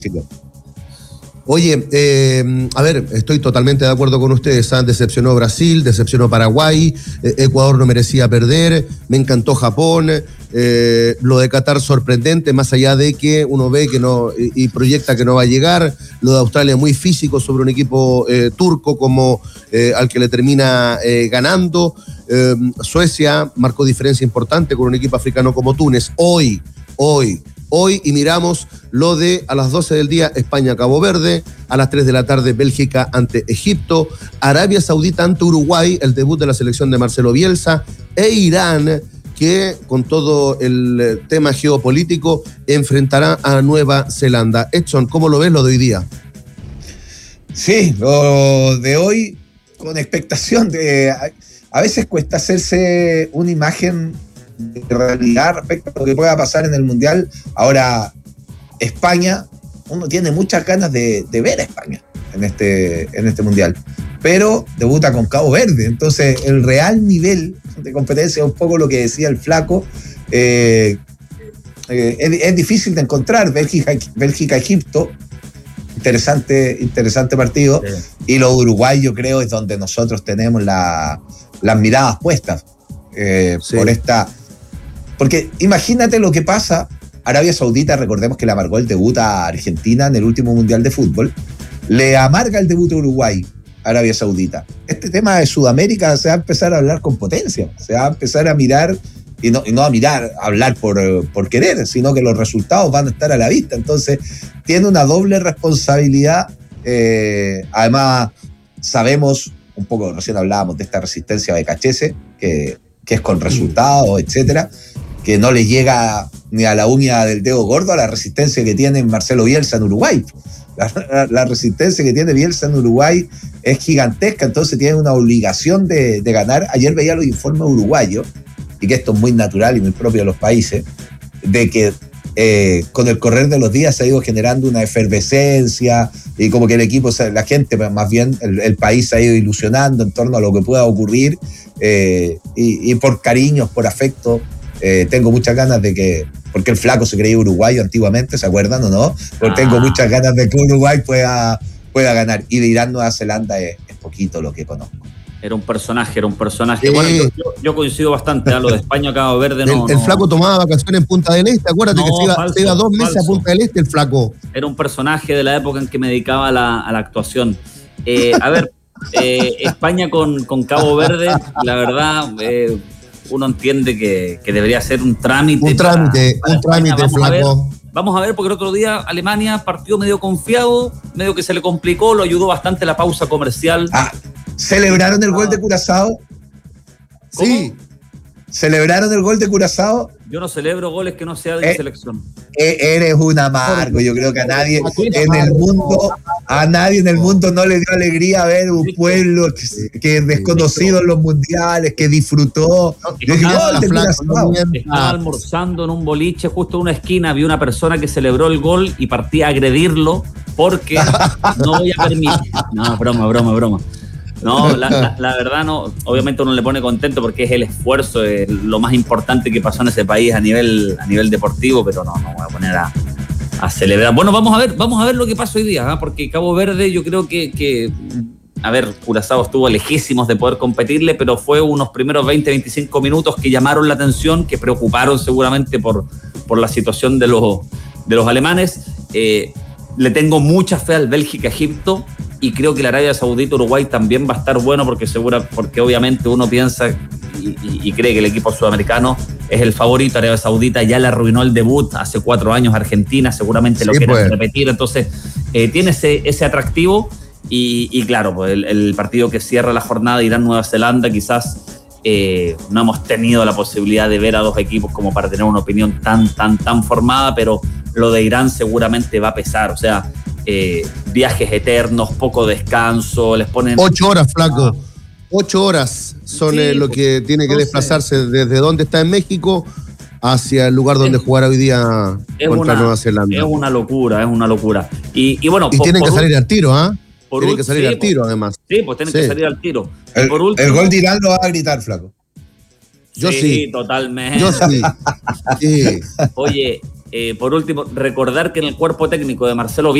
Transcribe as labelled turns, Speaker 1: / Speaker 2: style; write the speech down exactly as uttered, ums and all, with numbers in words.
Speaker 1: chicos.
Speaker 2: Oye, eh, a ver, estoy totalmente de acuerdo con ustedes. ¿eh? Decepcionó Brasil, decepcionó Paraguay, eh, Ecuador no merecía perder, me encantó Japón, eh, lo de Qatar sorprendente, más allá de que uno ve que no y, y proyecta que no va a llegar, lo de Australia muy físico sobre un equipo eh, turco como eh, al que le termina eh, ganando. Eh, Suecia marcó diferencia importante con un equipo africano como Túnez. Hoy, hoy, Hoy y miramos lo de a las doce del día España-Cabo Verde, a las tres de la tarde Bélgica ante Egipto, Arabia Saudita ante Uruguay, el debut de la selección de Marcelo Bielsa, e Irán, que con todo el tema geopolítico enfrentará a Nueva Zelanda. Edson, ¿cómo lo ves lo de hoy día?
Speaker 1: Sí, lo de hoy con expectación. De, a veces cuesta hacerse una imagen de realidad respecto a lo que pueda pasar en el Mundial. Ahora, España, uno tiene muchas ganas de, de ver a España en este, en este Mundial, pero debuta con Cabo Verde, entonces el real nivel de competencia es un poco lo que decía el Flaco. eh, eh, es, es difícil de encontrar. Bélgica, Bélgica Egipto, interesante, interesante partido, sí. Y lo de Uruguay, yo creo, es donde nosotros tenemos la, las miradas puestas eh, sí. por esta. Porque imagínate lo que pasa. Arabia Saudita, recordemos que le amargó el debut a Argentina en el último Mundial de Fútbol. Le amarga el debut a Uruguay, Arabia Saudita. Este tema de Sudamérica se va a empezar a hablar con potencia. Se va a empezar a mirar, y no, y no a mirar, a hablar por, por querer, sino que los resultados van a estar a la vista. Entonces, tiene una doble responsabilidad. Eh, además, sabemos, un poco, recién hablábamos de esta resistencia de Cachese, que, que es con resultados, etcétera, que no le llega ni a la uña del dedo gordo a la resistencia que tiene Marcelo Bielsa en Uruguay. La, la, la resistencia que tiene Bielsa en Uruguay es gigantesca, entonces tiene una obligación de, de ganar. Ayer veía los informes uruguayos, y que esto es muy natural y muy propio de los países, de que eh, con el correr de los días se ha ido generando una efervescencia, y como que el equipo, la gente, más bien el, el país se ha ido ilusionando en torno a lo que pueda ocurrir, eh, y, y por cariños, por afecto. Eh, tengo muchas ganas de que, porque el Flaco se creía uruguayo antiguamente, ¿se acuerdan o no? Pero ah. tengo muchas ganas de que Uruguay pueda, pueda ganar. Y de Irán, Nueva Zelanda es, es poquito lo que conozco.
Speaker 3: Era un personaje, era un personaje.
Speaker 2: Sí.
Speaker 3: Bueno, yo, yo, yo coincido bastante a lo de España, Cabo Verde. No,
Speaker 2: el, el
Speaker 3: no.
Speaker 2: Flaco tomaba vacaciones en Punta del Este, acuérdate no, que se iba,
Speaker 3: falso,
Speaker 2: se iba dos meses
Speaker 3: falso.
Speaker 2: a Punta del Este el Flaco.
Speaker 3: Era un personaje de la época en que me dedicaba a la, a la actuación. Eh, a ver, eh, España con, con Cabo Verde, la verdad... Eh, uno entiende que, que debería ser un trámite.
Speaker 2: Un trámite, para, para un trámite,
Speaker 3: vamos
Speaker 2: Flaco.
Speaker 3: A ver, vamos a ver, porque el otro día Alemania partió medio confiado, medio que se le complicó, lo ayudó bastante la pausa comercial.
Speaker 1: Ah, ¿celebraron el gol de Curazao?
Speaker 2: Sí.
Speaker 1: ¿Celebraron el gol de Curazao?
Speaker 3: Yo no celebro goles que no sea de
Speaker 1: eh,
Speaker 3: mi selección.
Speaker 1: Eh, eres un amargo. Yo creo que a nadie en el mundo, a nadie en el mundo no le dio alegría ver un pueblo que, que es desconocido en los mundiales, que disfrutó.
Speaker 3: Yo dije, gol de Curazao. Estaba almorzando en un boliche justo en una esquina, vi una persona que celebró el gol y partí a agredirlo porque no voy a permitir. No, broma, broma, broma. No, la, la, la verdad no, obviamente uno le pone contento porque es el esfuerzo, es lo más importante que pasó en ese país a nivel, a nivel deportivo, pero no, no voy a poner a, a celebrar. Bueno, vamos a ver, vamos a ver lo que pasó hoy día, ¿eh? Porque Cabo Verde yo creo que, que, a ver, Curazao estuvo lejísimos de poder competirle, pero fue unos primeros veinte, veinticinco minutos que llamaron la atención, que preocuparon seguramente por, por la situación de los, de los alemanes. Eh, le tengo mucha fe al Bélgica-Egipto. Y creo que la Arabia Saudita-Uruguay también va a estar bueno porque segura, porque obviamente uno piensa y, y, y cree que el equipo sudamericano es el favorito. Arabia Saudita ya le arruinó el debut hace cuatro años a Argentina, seguramente lo sí, quieren pues. repetir. Entonces, eh, tiene ese, ese atractivo y, y claro, pues el, el partido que cierra la jornada Irán-Nueva Zelanda, quizás eh, no hemos tenido la posibilidad de ver a dos equipos como para tener una opinión tan, tan, tan formada, pero lo de Irán seguramente va a pesar, o sea... Eh, viajes eternos, poco descanso, les ponen...
Speaker 2: Ocho horas, Flaco. Ocho horas son sí, eh, lo que tiene que no desplazarse sé. desde donde está en México hacia el lugar donde es, jugará hoy día contra una, Nueva Zelanda.
Speaker 3: Es una locura, es una locura. Y, y bueno...
Speaker 2: Y por, tienen por que salir un, al tiro, ¿ah? ¿eh? Tienen que salir
Speaker 3: sí,
Speaker 2: al tiro, además.
Speaker 3: Sí, pues tienen sí. que salir al tiro.
Speaker 1: El,
Speaker 3: por último,
Speaker 1: el gol de Irán lo va a gritar, Flaco.
Speaker 3: Yo sí. sí. totalmente.
Speaker 2: Yo sí. sí.
Speaker 3: Oye... Eh, por último, recordar que en el cuerpo técnico de Marcelo